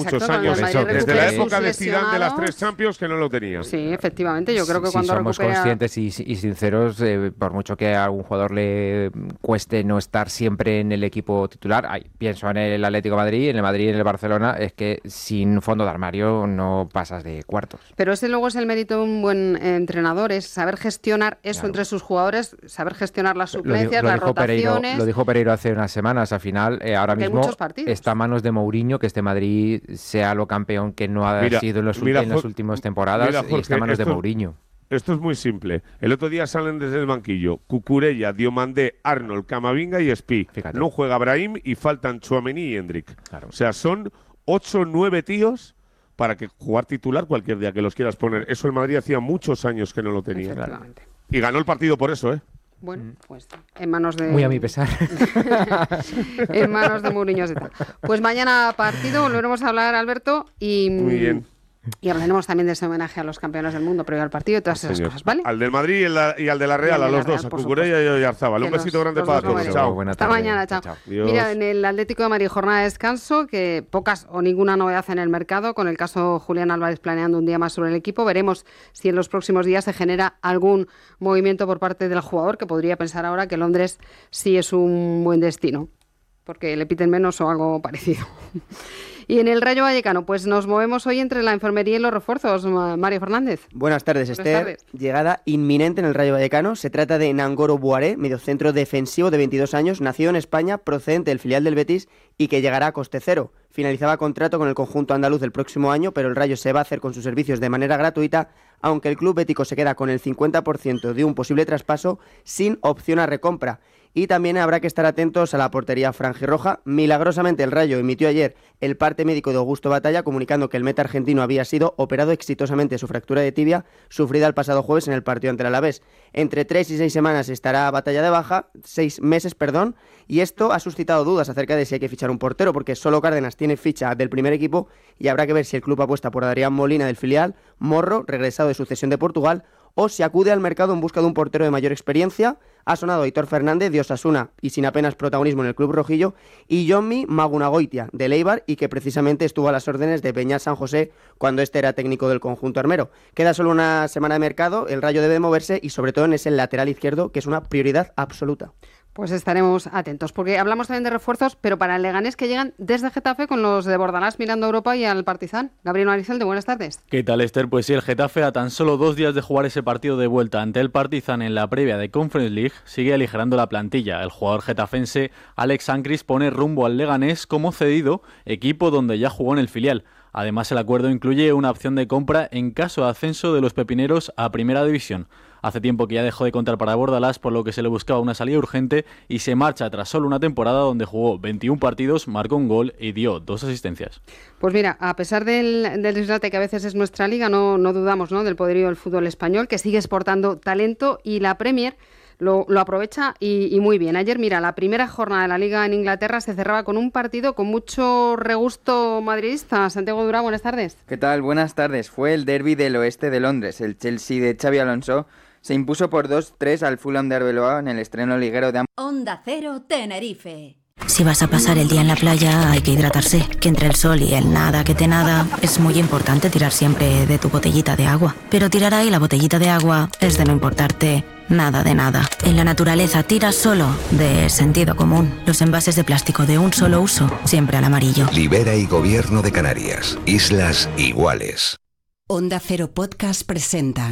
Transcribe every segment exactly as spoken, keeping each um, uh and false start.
muchos Exacto, años, eso, desde la época de lesionado. Zidane de las tres Champions, que no lo tenía. Sí, efectivamente, yo creo que si cuando somos recupera... conscientes y, y sinceros, eh, por mucho que a algún jugador le cueste no estar siempre en el equipo titular, ay, pienso en el Atlético de Madrid, en el Madrid y en el Barcelona, es que sin fondo de armario no pasas de cuartos. Pero ese luego es el mérito de un buen eh, entrenador, es saber gestionar eso Claro. entre sus jugadores, saber gestionar las Lo, di- suplencias, lo las dijo Pereiro, rotaciones... lo dijo Pereiro hace unas semanas. Al final, eh, ahora Porque hay mismo muchos partidos. está a manos de Mourinho que este Madrid sea lo campeón que no ha Mira, sido en, los, mira, en las Jo- últimas temporadas, mira, y Jorge, está a manos de esto- Mourinho. Esto es muy simple. El otro día salen desde el banquillo Cucurella, Diomandé, Arnold, Camavinga y Spi. Fíjate. No juega Brahim y faltan Tchouaméni y Hendrik. Claro. O sea, son ocho o nueve tíos para que jugar titular cualquier día que los quieras poner. Eso el Madrid hacía muchos años que no lo tenía. Efectivamente. Y ganó el partido por eso, ¿eh? Bueno, pues en manos de... Muy a mi pesar. en manos de Mourinho se está. Pues mañana partido, volveremos a hablar, Alberto, y... Muy bien. Y hablaremos también de ese homenaje a los campeones del mundo previo al partido y todas esas Señor. cosas, ¿vale? Al del Madrid y, el la- y al de la Real, Y al de a la los Real, dos, a por Cucurella y a Oyarzábal. Un Que besito los- grande los para dos lo todos. merecen. Chao. Buena Hasta tarde. mañana, chao. Chao. Adiós. Mira, en el Atlético de Madrid, jornada de descanso, que pocas o ninguna novedad en el mercado, con el caso Julián Álvarez planeando un día más sobre el equipo. Veremos si en los próximos días se genera algún movimiento por parte del jugador, que podría pensar ahora que Londres sí es un buen destino, porque le piten menos o algo parecido. Y en el Rayo Vallecano, pues nos movemos hoy entre la enfermería y los refuerzos. Ma- Mario Fernández. Buenas tardes, Buenas Esther. tardes. Llegada inminente en el Rayo Vallecano. Se trata de Nangoro Buaré, mediocentro defensivo de veintidós años, nacido en España, procedente del filial del Betis y que llegará a coste cero. Finalizaba contrato con el conjunto andaluz el próximo año, pero el Rayo se va a hacer con sus servicios de manera gratuita, aunque el club bético se queda con el cincuenta por ciento de un posible traspaso sin opción a recompra. Y también habrá que estar atentos a la portería franjirroja. Milagrosamente el Rayo emitió ayer el parte médico de Augusto Batalla comunicando que el meta argentino había sido operado exitosamente de su fractura de tibia sufrida el pasado jueves en el partido ante el Alavés. Entre tres y seis semanas estará Batalla de baja, seis meses, perdón, y esto ha suscitado dudas acerca de si hay que fichar un portero, porque solo Cárdenas tiene ficha del primer equipo y habrá que ver si el club apuesta por Adrián Molina del filial, Morro, regresado de su cesión de Portugal, o si acude al mercado en busca de un portero de mayor experiencia. Ha sonado Aitor Fernández de Osasuna y sin apenas protagonismo en el club rojillo, y Jonmi Magunagoitia del Eibar, y que precisamente estuvo a las órdenes de Peña San José cuando este era técnico del conjunto armero. Queda solo una semana de mercado, el Rayo debe moverse y sobre todo en ese lateral izquierdo, que es una prioridad absoluta. Pues estaremos atentos, porque hablamos también de refuerzos, pero para el Leganés, que llegan desde Getafe con los de Bordalás mirando a Europa y al Partizan. Gabriel Marisel, de buenas tardes. ¿Qué tal, Esther? Pues sí, el Getafe, a tan solo dos días de jugar ese partido de vuelta ante el Partizan en la previa de Conference League, sigue aligerando la plantilla. El jugador getafense Alex Sancris pone rumbo al Leganés como cedido, equipo donde ya jugó en el filial. Además, el acuerdo incluye una opción de compra en caso de ascenso de los pepineros a Primera División. Hace tiempo que ya dejó de contar para Bordalás, por lo que se le buscaba una salida urgente y se marcha tras solo una temporada donde jugó veintiún partidos, marcó un gol y dio dos asistencias. Pues mira, a pesar del, del dislate que a veces es nuestra liga, no, no dudamos, ¿no?, del poderío del fútbol español, que sigue exportando talento, y la Premier lo, lo aprovecha y, y muy bien. Ayer, mira, la primera jornada de la Liga en Inglaterra se cerraba con un partido con mucho regusto madridista. Santiago Durán, buenas tardes. ¿Qué tal? Buenas tardes. Fue el derbi del oeste de Londres. El Chelsea de Xabi Alonso se impuso por dos tres al Fulham de Arbeloa en el estreno liguero de... Onda Cero Tenerife. Si vas a pasar el día en la playa, hay que hidratarse. Que entre el sol y el nada que te nada, es muy importante tirar siempre de tu botellita de agua. Pero tirar ahí la botellita de agua es de no importarte nada de nada. En la naturaleza tira solo de sentido común. Los envases de plástico de un solo uso, siempre al amarillo. Libera y Gobierno de Canarias. Islas iguales. Onda Cero Podcast presenta.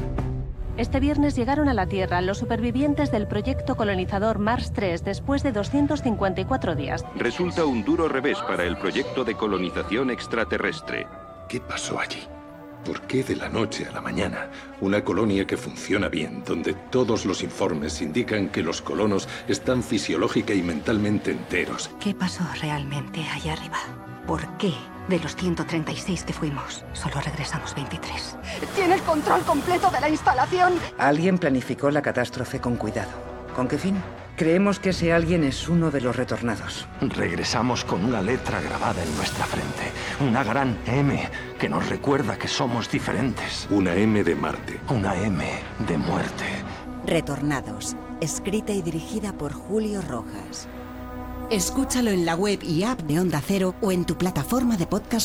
Este viernes llegaron a la Tierra los supervivientes del proyecto colonizador Mars tres después de doscientos cincuenta y cuatro días. Resulta un duro revés para el proyecto de colonización extraterrestre. ¿Qué pasó allí? ¿Por qué de la noche a la mañana una colonia que funciona bien, donde todos los informes indican que los colonos están fisiológica y mentalmente enteros? ¿Qué pasó realmente allá arriba? ¿Por qué de los ciento treinta y seis que fuimos solo regresamos veintitrés? ¿Tiene el control completo de la instalación? Alguien planificó la catástrofe con cuidado. ¿Con qué fin? Creemos que ese alguien es uno de los retornados. Regresamos con una letra grabada en nuestra frente. Una gran M que nos recuerda que somos diferentes. Una M de Marte. Una M de muerte. Retornados. Escrita y dirigida por Julio Rojas. Escúchalo en la web y app de Onda Cero o en tu plataforma de podcast